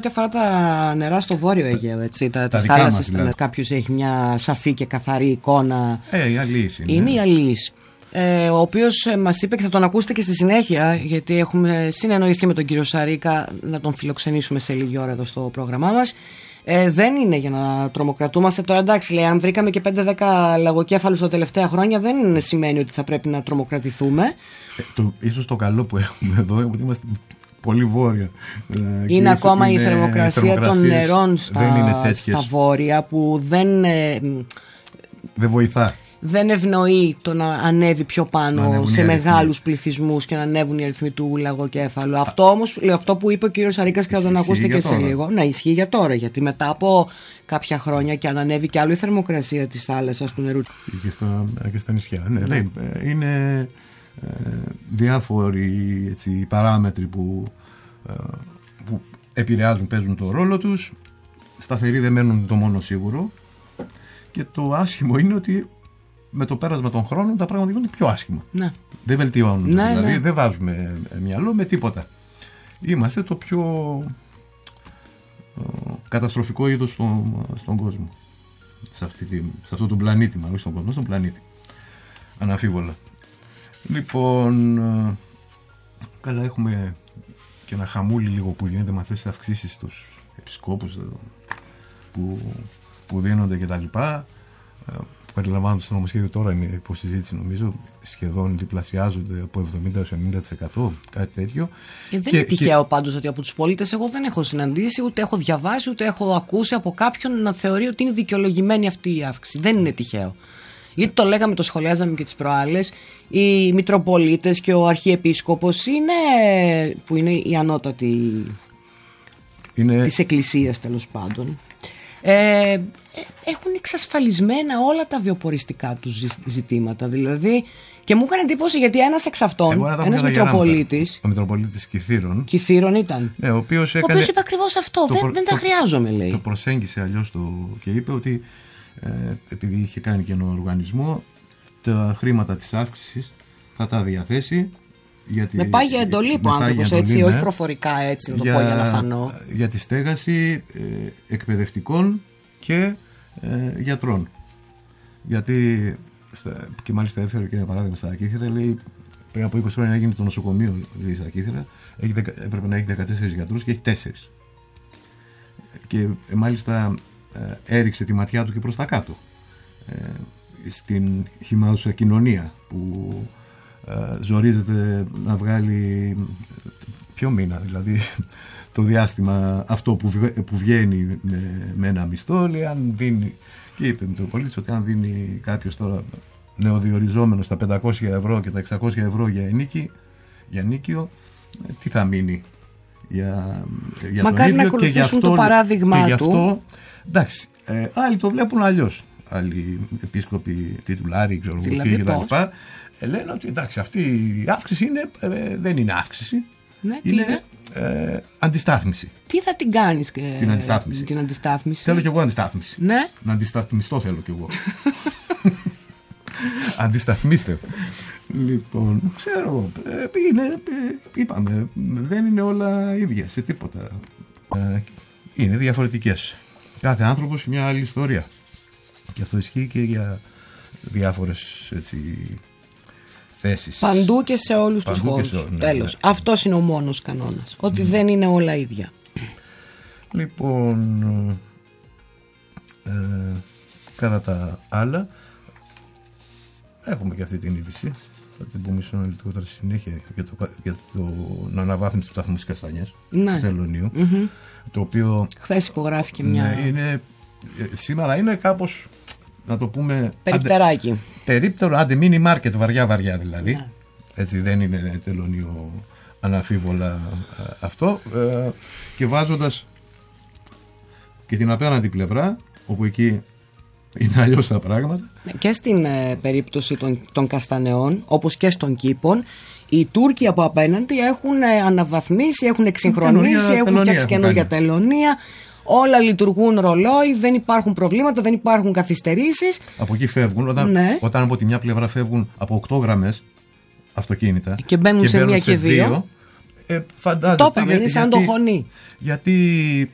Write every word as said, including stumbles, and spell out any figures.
ό,τι αφορά τα νερά στο Βόρειο Αιγαίο, έτσι, τα, τα τις θάλασσες. Δηλαδή. Κάποιος έχει μια σαφή και καθαρή εικόνα. Ε, η αλήθεια είναι. Είναι η αλήθεια. Ε, ο οποίος μας είπε, και θα τον ακούσετε και στη συνέχεια, γιατί έχουμε συνεννοηθεί με τον κύριο Σαρίκα να τον φιλοξενήσουμε σε λίγη ώρα εδώ στο πρόγραμμά μας. Ε, δεν είναι για να τρομοκρατούμαστε. Τώρα εντάξει, λέει, αν βρήκαμε και πέντε δέκα λαγοκέφαλους τα τελευταία χρόνια, δεν σημαίνει ότι θα πρέπει να τρομοκρατηθούμε. Ε, το, ίσως το καλό που έχουμε εδώ, ότι είμαστε πολύ βόρεια. Είναι ακόμα η θερμοκρασία των νερών στα, στα βόρεια που δεν, ε, δεν βοηθά. Δεν ευνοεί το να ανέβει πιο πάνω σε μεγάλους πληθυσμούς και να ανέβουν οι αριθμοί του λαγοκέφαλου. Αυτό όμως, αυτό που είπε ο κύριος Σαρίκας, και θα τον ακούσετε και σε λίγο, να ισχύει για τώρα. Γιατί μετά από κάποια χρόνια και αν ανέβει κι άλλο η θερμοκρασία της θάλασσας, του νερού. Και στα, και στα νησιά. Ναι, ναι. Είναι ε, διάφοροι έτσι, παράμετροι που, ε, που επηρεάζουν, παίζουν το ρόλο τους. Σταθεροί δεν μένουν το μόνο σίγουρο. Και το άσχημο είναι ότι με το πέρασμα των χρόνων τα πράγματα γίνονται πιο άσχημα. Ναι. Δεν βελτιώνουν. Ναι, δηλαδή ναι. Δεν βάζουμε μυαλό με τίποτα. Είμαστε το πιο ο, καταστροφικό είδος στο, στον κόσμο. Σε, αυτή τη, σε αυτό τον πλανήτη, μάλλον στον κόσμο, στον πλανήτη. Αναφίβολα. Λοιπόν, καλά, έχουμε και ένα χαμούλι λίγο που γίνεται με αυτές τις αυξήσεις στους επισκόπους που, που δίνονται κτλ. Που περιλαμβάνονται στο νομοσχέδιο τώρα, είναι υποσυζήτηση νομίζω, σχεδόν διπλασιάζονται από εβδομήντα έως ενενήντα τοις εκατό, κάτι τέτοιο. Και δεν και, είναι τυχαίο και... πάντως ότι από τους πολίτες εγώ δεν έχω συναντήσει, ούτε έχω διαβάσει, ούτε έχω ακούσει από κάποιον να θεωρεί ότι είναι δικαιολογημένη αυτή η αύξηση. Δεν είναι τυχαίο. Γιατί το λέγαμε, το σχολιάζαμε και τις προάλλες, οι Μητροπολίτες και ο Αρχιεπίσκοπος είναι, που είναι η ανώτατη είναι... της Εκκλησίας τέλος πάντων, ε, έχουν εξασφαλισμένα όλα τα βιοποριστικά τους ζητήματα. Δηλαδή, και μου έκανε εντύπωση γιατί ένας εξ αυτών, ε, ένας Μητροπολίτης, ο Μητροπολίτης Κιθήρων, Κιθήρων ήταν, ναι, ο οποίος έκανε, ο οποίος είπε ακριβώς αυτό, δεν, προ, δεν τα χρειάζομαι, λέει. Το προσέγγισε αλλιώς το, και είπε ότι ε, επειδή είχε κάνει και έναν οργανισμό, τα χρήματα της αύξησης θα τα διαθέσει. Γιατί, με πάγια εντολή που ο άνθρωπος, έτσι, ναι, όχι προφορικά, έτσι να το για, πω για να φανώ. Για τη στέγαση ε, εκπαιδευτικών και ε, γιατρών. Γιατί, στα, και μάλιστα έφερε και ένα παράδειγμα στα Ακήθυρα, λέει πριν από είκοσι χρόνια έγινε το νοσοκομείο, λέει, στα Ακήθυρα, έπρεπε να έχει δεκατέσσερις γιατρούς και έχει τέσσερις. Και ε, μάλιστα ε, έριξε τη ματιά του και προς τα κάτω. Ε, στην χυμάζουσα κοινωνία που ε, ζορίζεται να βγάλει ποιο μήνα, δηλαδή το διάστημα αυτό που, που βγαίνει με, με ένα μισθό, λέει, αν δίνει, και είπε το πολίτης ότι αν δίνει κάποιος τώρα νεοδιοριζόμενο στα πεντακόσια ευρώ και τα εξακόσια ευρώ για ενίκη, για νίκιο, τι θα μείνει για, για μακάρι τον ίδιο, να ακολουθήσουν και αυτό, το παράδειγμα και του. Αυτό, εντάξει, ε, άλλοι το βλέπουν αλλιώς. Άλλοι επίσκοποι, τιτουλάροι, ξέρω εγώ, και τα λοιπά, ε, λένε ότι εντάξει, αυτή η αύξηση είναι, ε, δεν είναι αύξηση, ναι, είναι, είναι? Ε, αντιστάθμιση. Τι θα την κάνεις και την αντιστάθμιση. την αντιστάθμιση. Θέλω κι εγώ αντιστάθμιση. Ναι. Να αντισταθμιστώ θέλω κι εγώ. Αντισταθμίστε. Λοιπόν, ξέρω, είναι, είπαμε, δεν είναι όλα ίδια σε τίποτα. Είναι διαφορετικές. Κάθε άνθρωπος μια άλλη ιστορία. Και αυτό ισχύει και για διάφορες, έτσι, θέσεις. Παντού και σε όλους Παντού τους χώρους. Σε, ναι, τέλος. Ναι. Αυτός είναι ο μόνος κανόνας. Ότι mm. δεν είναι όλα ίδια. Λοιπόν, ε, κατά τα άλλα, έχουμε και αυτή την είδηση. Θα την πούμε λιγότερα στη συνέχεια για, το, για το, την αναβάθμιση του σταθμού της Καστανιάς, ναι, του Τελωνίου. Mm-hmm. Το οποίο χθες υπογράφηκε μια. Ναι, είναι, σήμερα είναι κάπως, να το πούμε, περιπτεράκι. Αντε, περίπτερο, άντε μίνι μάρκετ, βαριά βαριά δηλαδή. Ναι. Έτσι, δεν είναι τελωνίο αναμφίβολα αυτό. Ε, και βάζοντας και την απέναντι πλευρά, όπου εκεί είναι αλλιώς τα πράγματα. Και στην ε, περίπτωση των, των Καστανεών, όπως και στον Κήπων, οι Τούρκοι από απέναντι έχουν ε, αναβαθμίσει, έχουν εξυγχρονίσει, έχουν φτιάξει καινούργια τελωνία. Όλα λειτουργούν ρολόι, δεν υπάρχουν προβλήματα, δεν υπάρχουν καθυστερήσεις. Από εκεί φεύγουν. Όταν, ναι. όταν από τη μια πλευρά φεύγουν από οκτώ γραμμές αυτοκίνητα και μπαίνουν, και σε μία και δύο. δύο ε, φαντάζεστε, το είπαμε, είναι σαν το χωνί. Γιατί